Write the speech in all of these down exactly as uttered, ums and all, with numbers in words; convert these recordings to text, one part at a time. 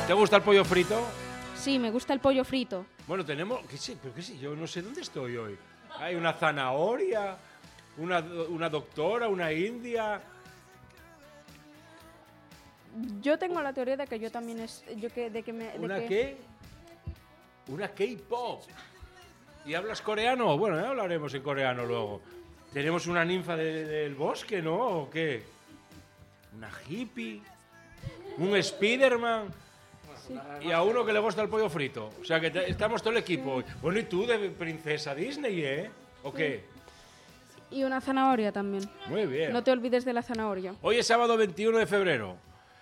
¿Te gusta el pollo frito? Sí, me gusta el pollo frito. Bueno, tenemos... ¿Qué sí? ¿Pero qué sí? Yo no sé dónde estoy hoy. Hay una zanahoria, una, una doctora, una india... Yo tengo la teoría de que yo también es... Yo que, de que me, de ¿Una que... qué? Una K-pop. ¿Y hablas coreano? Bueno, ya hablaremos en coreano luego. ¿Tenemos una ninfa de, del bosque, no? ¿O qué? ¿Una hippie? ¿Un Spiderman? Sí. Y a uno que le gusta el pollo frito. O sea, que te, estamos todo el equipo. Sí. Bueno, ¿y tú de princesa Disney, eh? ¿O sí. qué? Y una zanahoria también. Muy bien. No te olvides de la zanahoria. Hoy es sábado veintiuno de febrero.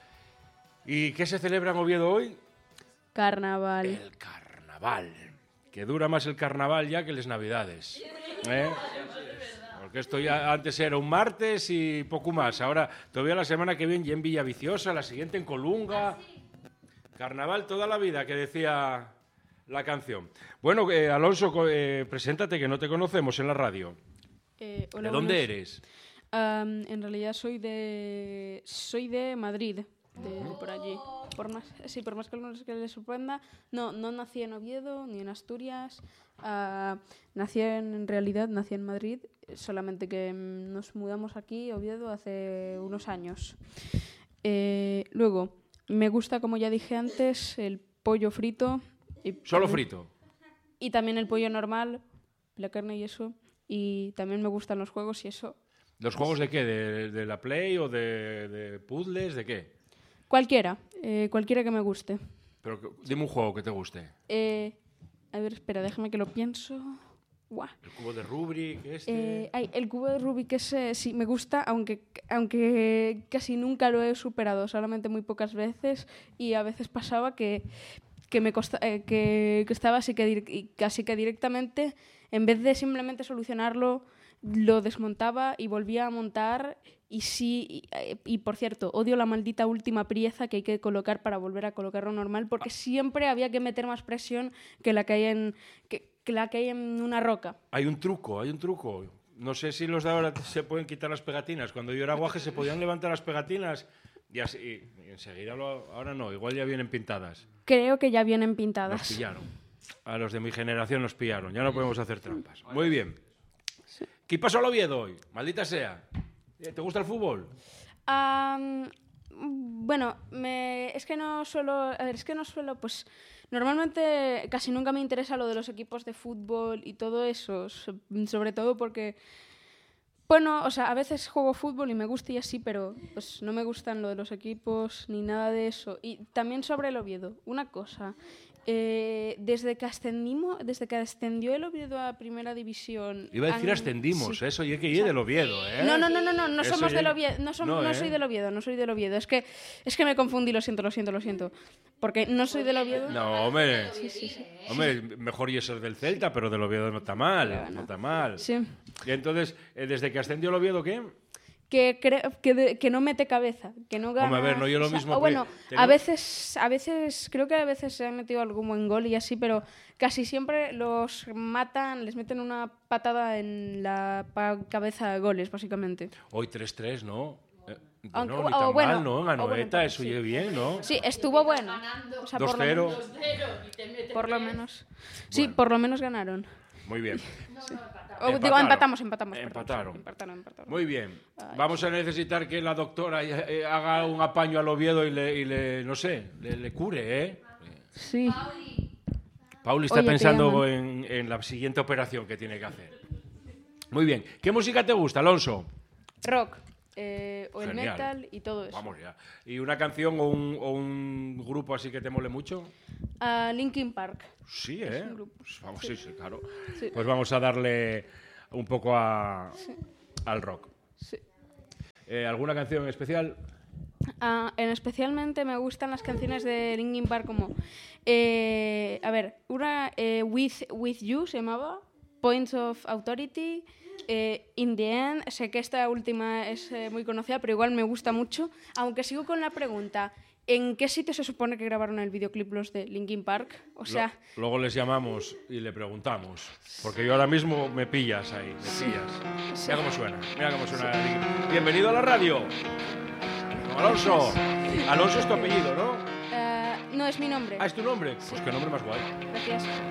¿Y qué se celebra en Oviedo hoy? Carnaval. El carnaval. Que dura más el carnaval ya que las navidades. ¿Eh? Porque esto ya antes era un martes y poco más. Ahora, todavía la semana que viene ya en Villaviciosa, la siguiente en Colunga. Carnaval toda la vida, que decía la canción. Bueno, eh, Alonso, eh, preséntate, que no te conocemos en la radio. Eh, hola, ¿De dónde buenos. eres? Um, en realidad soy de... Soy de Madrid. De por allí. Por más, sí, por más que, que les sorprenda, no, no nací en Oviedo ni en Asturias. Uh, nací en, en realidad, nací en Madrid, solamente que mm, nos mudamos aquí a Oviedo hace unos años. Eh, luego, me gusta, como ya dije antes, el pollo frito. Y ¿Solo también, frito? Y también el pollo normal, la carne y eso. Y también me gustan los juegos y eso. ¿Los juegos de qué? ¿De, de la Play o de, de puzzles? ¿De qué? Cualquiera, eh, cualquiera que me guste. Pero dime un juego que te guste. Eh, a ver, espera, déjame que lo pienso. Buah. El cubo de Rubik, este... Eh, ay, el cubo de Rubik ese sí me gusta, aunque, aunque casi nunca lo he superado, solamente muy pocas veces. Y a veces pasaba que, que me costa, eh, que, que estaba así que, y casi que directamente, en vez de simplemente solucionarlo, lo desmontaba y volvía a montar. Y sí, y, y por cierto, odio la maldita última pieza que hay que colocar para volver a colocarlo normal, porque siempre había que meter más presión que la que hay en, que, que la que hay en una roca. Hay un truco, hay un truco. No sé si los de ahora se pueden quitar las pegatinas. Cuando yo era guaje se podían levantar las pegatinas y, así, y enseguida, lo, ahora no, igual ya vienen pintadas. Creo que ya vienen pintadas. Nos pillaron. A los de mi generación nos pillaron. Ya no podemos hacer trampas. Muy bien. ¿Qué pasó al Oviedo hoy? Maldita sea. ¿Te gusta el fútbol? Um, bueno, me, es que no suelo, a ver, es que no suelo, pues normalmente casi nunca me interesa lo de los equipos de fútbol y todo eso, sobre todo porque, bueno, o sea, a veces juego fútbol y me gusta y así, pero pues no me gustan lo de los equipos ni nada de eso. Y también sobre el Oviedo, una cosa. Eh, desde que ascendimos, desde que ascendió el Oviedo a Primera División. Iba a decir han, ascendimos, sí. eso, y es que yo del Oviedo, ¿eh? No, no, no, no, no, no eso somos ya... del Oviedo, no, som, no, no ¿eh? soy del Oviedo, no soy del Oviedo. Es que, es que me confundí, lo siento, lo siento, lo siento. Porque no soy del Oviedo. No, hombre. Sí, sí, sí. Hombre, mejor y ser del Celta, pero del Oviedo no está mal, bueno. no está mal. Sí. Y entonces, desde que ascendió el Oviedo, ¿qué? Que, cre- que, de, que no mete cabeza, que no gana. Hombre, a ver, no yo lo o sea, mismo. O bueno, tenemos... a veces, a veces, creo que a veces se ha metido algún buen gol y así, pero casi siempre los matan, les meten una patada en la cabeza de goles, básicamente. Hoy tres tres, ¿no? Eh, Aunque, no, ni tan bueno, mal, ¿no? En Anoeta, bueno, eso sí. oye bien, ¿no? Sí, estuvo bueno. O sea, dos cero. Por lo menos. Sí, Bueno. por lo menos ganaron. Muy bien. Sí. O, digo, empatamos, empatamos. Empataron. Empataron, empataron. Muy bien. Ay. Vamos a necesitar que la doctora eh, haga un apaño al Oviedo y le, y le no sé, le, le cure, ¿eh? Sí. Pauli está Oye, pensando en, en la siguiente operación que tiene que hacer. Muy bien. ¿Qué música te gusta, Alonso? Rock. Eh, o el Genial. metal y todo eso. Vamos ya. ¿Y una canción o un, o un grupo así que te mole mucho? Uh, Linkin Park. Sí, ¿eh? un grupo. Pues vamos, Sí. sí, sí, claro. Sí. Pues vamos a darle un poco a, Sí. al rock. Sí. Eh, ¿Alguna canción en especial? Uh, en especialmente me gustan las canciones de Linkin Park como... Eh, a ver, una eh, With, With You se llamaba, Points of Authority, eh, In the End. Sé que esta última es eh, muy conocida, pero igual me gusta mucho. Aunque sigo con la pregunta, ¿en qué sitio se supone que grabaron el videoclip los de Linkin Park? O sea... Lo, luego les llamamos y le preguntamos. Porque yo ahora mismo me pillas ahí, me pillas. Mira cómo suena, mira cómo suena. Bienvenido a la radio. Alonso. Alonso es tu apellido, ¿no? Uh, No, es mi nombre. Ah, ¿es tu nombre? Pues qué nombre más guay. Gracias.